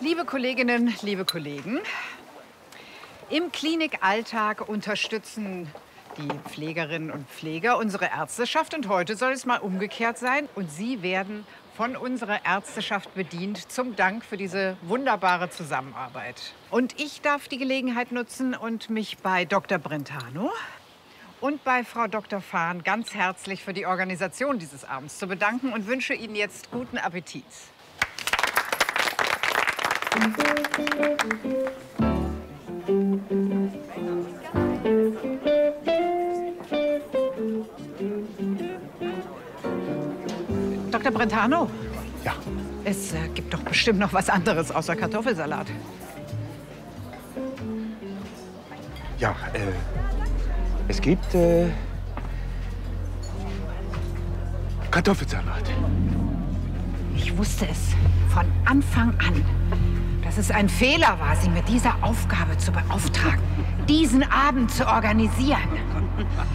Liebe Kolleginnen, liebe Kollegen, im Klinikalltag unterstützen die Pflegerinnen und Pfleger unsere Ärzteschaft. Und heute soll es mal umgekehrt sein. Und Sie werden von unserer Ärzteschaft bedient zum Dank für diese wunderbare Zusammenarbeit. Und ich darf die Gelegenheit nutzen und mich bei Dr. Brentano und bei Frau Dr. Fahn ganz herzlich für die Organisation dieses Abends zu bedanken und wünsche Ihnen jetzt guten Appetit. Dr. Brentano? Ja. Es gibt doch bestimmt noch was anderes außer Kartoffelsalat. Ja, es gibt Kartoffelsalat. Ich wusste es von Anfang an, dass es ein Fehler war, Sie mit dieser Aufgabe zu beauftragen, diesen Abend zu organisieren.